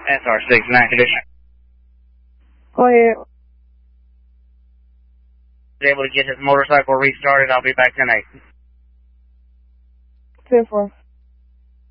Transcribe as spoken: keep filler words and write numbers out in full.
S R six, nine condition. Go ahead. Able to get his motorcycle restarted. I'll be back tonight. ten four.